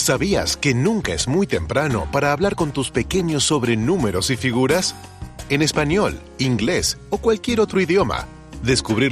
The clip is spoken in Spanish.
¿Sabías que nunca es muy temprano para hablar con tus pequeños sobre números y figuras? En español, inglés o cualquier otro idioma, descubrir